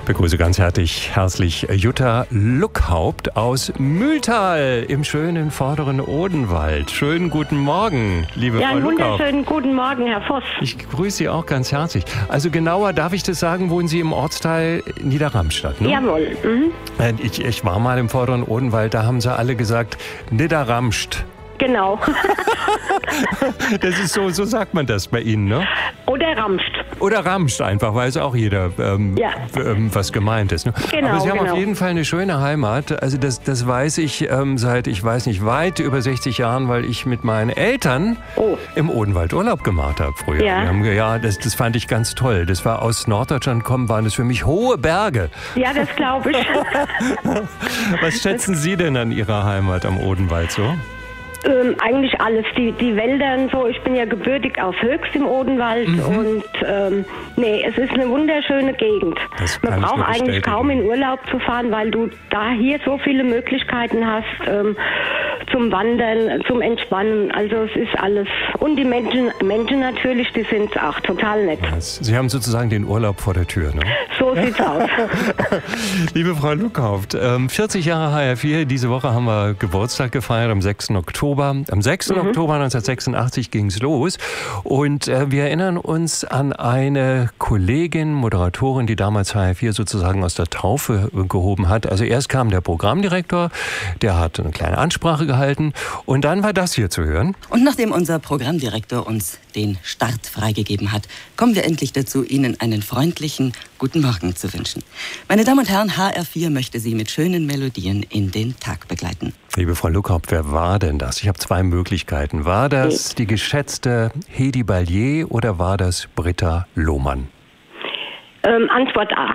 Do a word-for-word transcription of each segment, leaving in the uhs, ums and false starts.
Begrüße ganz herzlich, herzlich Jutta Luckhaupt aus Mühltal im schönen vorderen Odenwald. Schönen guten Morgen, liebe ja, Frau Luckhaupt. Ja, einen wunderschönen guten Morgen, Herr Voss. Ich grüße Sie auch ganz herzlich. Also genauer darf ich das sagen, wohnen Sie im Ortsteil Niederramstadt, ne? Jawohl. Mhm. Ich, ich war mal im vorderen Odenwald, da haben sie alle gesagt, Niederramst. Genau. Das ist so, so sagt man das bei Ihnen, ne? Oder Ramst. Oder Ramst einfach, weiß auch jeder, ähm, ja. ähm, was gemeint ist. Ne? Genau, Aber Sie haben genau. auf jeden Fall eine schöne Heimat. Also das, das weiß ich ähm, seit, ich weiß nicht, weit über sechzig Jahren, weil ich mit meinen Eltern oh. im Odenwald Urlaub gemacht habe früher. Ja, Wir haben, ja das, das fand ich ganz toll. Das war aus Norddeutschland kommen, waren das für mich hohe Berge. Ja, das glaube ich. Was schätzen Sie denn an Ihrer Heimat am Odenwald so? Ähm, eigentlich alles, die, die Wälder und so. Ich bin ja gebürtig aus Höchst im Odenwald mhm. und ähm, nee, es ist eine wunderschöne Gegend. Man braucht eigentlich kaum in Urlaub zu fahren, weil du da hier so viele Möglichkeiten hast ähm, zum Wandern, zum Entspannen. Also es ist alles. Und die Menschen, Menschen natürlich, die sind auch total nett. Sie haben sozusagen den Urlaub vor der Tür, ne? So sieht's aus. Liebe Frau Luckhaupt, vierzig Jahre H R vier, diese Woche haben wir Geburtstag gefeiert am sechsten Oktober. Am sechsten Mhm. Oktober neunzehnhundertsechsundachtzig ging es los und äh, wir erinnern uns an eine Kollegin, Moderatorin, die damals H R vier sozusagen aus der Taufe gehoben hat. Also erst kam der Programmdirektor, der hat eine kleine Ansprache gehalten und dann war das hier zu hören. Und nachdem unser Programmdirektor uns den Start freigegeben hat, kommen wir endlich dazu, Ihnen einen freundlichen guten Morgen zu wünschen. Meine Damen und Herren, H R vier möchte Sie mit schönen Melodien in den Tag begleiten. Liebe Frau Luckhaupt, wer war denn das? Ich habe zwei Möglichkeiten. War das die geschätzte Hedi Ballier oder war das Britta Lohmann? Ähm, Antwort A.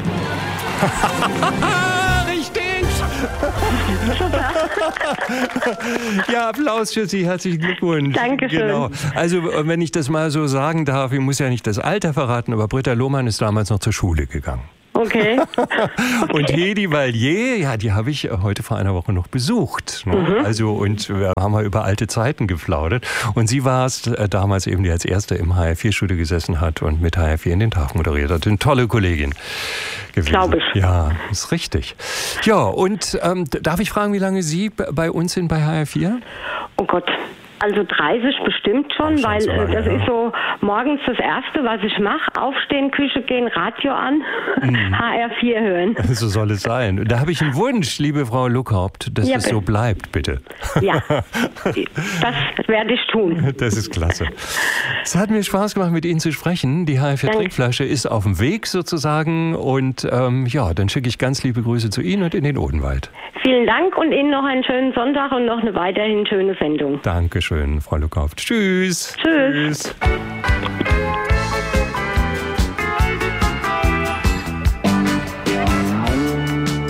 Richtig! Ja, Applaus für Sie, herzlichen Glückwunsch. Dankeschön. Genau. Also, wenn ich das mal so sagen darf, ich muss ja nicht das Alter verraten, aber Britta Lohmann ist damals noch zur Schule gegangen. Okay. okay. Und Hedi Ballier, ja, die habe ich heute vor einer Woche noch besucht. Ne? Mhm. Also, und wir haben mal über alte Zeiten geplaudert. Und sie war es äh, damals eben, die als Erste im H R vier Studio gesessen hat und mit H R vier in den Tag moderiert hat. Eine tolle Kollegin gewesen. Glaube ich. Ja, ist richtig. Ja, und ähm, darf ich fragen, wie lange Sie bei uns sind bei H R vier? Oh Gott. Also dreißig bestimmt schon, schon weil so lange, das ja. ist so morgens das Erste, was ich mache. Aufstehen, Küche gehen, Radio an, mhm. H R vier hören. So soll es sein. Da habe ich einen Wunsch, liebe Frau Luckhaupt, dass ja, es so bleibt, bitte. Ja, das werde ich tun. Das ist klasse. Es hat mir Spaß gemacht, mit Ihnen zu sprechen. Die H R vier Trinkflasche ist auf dem Weg sozusagen. Und ähm, ja, dann schicke ich ganz liebe Grüße zu Ihnen und in den Odenwald. Vielen Dank und Ihnen noch einen schönen Sonntag und noch eine weiterhin schöne Sendung. Dankeschön, Frau Luckhaupt. Tschüss. Tschüss. Tschüss.